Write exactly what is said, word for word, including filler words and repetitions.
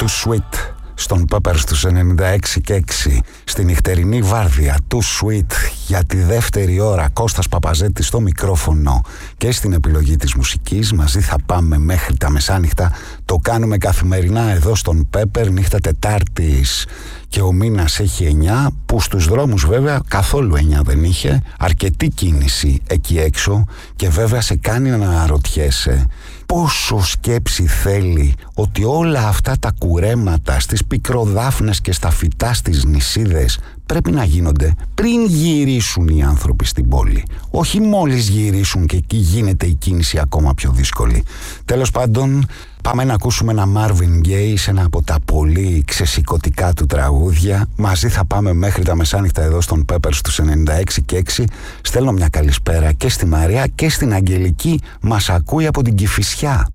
Too Sweet στον Peppers τους ενενήντα έξι και έξι, στη νυχτερινή βάρδια. Too Sweet για τη δεύτερη ώρα. Κώστας Παπαζέτης στο μικρόφωνο και στην επιλογή της μουσικής. Μαζί θα πάμε μέχρι τα μεσάνυχτα. Το κάνουμε καθημερινά εδώ στον Pepper, νύχτα Τετάρτης, και ο μήνας έχει εννιά, που στους δρόμους βέβαια καθόλου εννιά δεν είχε. Αρκετή κίνηση εκεί έξω και βέβαια σε κάνει να αναρωτιέσαι πόσο σκέψη θέλει ότι όλα αυτά τα κουρέματα στις πικροδάφνες και στα φυτά στις νησίδες πρέπει να γίνονται πριν γυρίσουν οι άνθρωποι στην πόλη. Όχι μόλις γυρίσουν και εκεί γίνεται η κίνηση ακόμα πιο δύσκολη. Τέλος πάντων, πάμε να ακούσουμε ένα Marvin Gaye σε ένα από τα πολύ ξεσηκωτικά του τραγούδια. Μαζί θα πάμε μέχρι τα μεσάνυχτα εδώ στον Peppers στους ενενήντα έξι και έξι. Στέλνω μια καλησπέρα και στη Μαρία και στην Αγγελική. Μας ακούει από την Κηφισιά.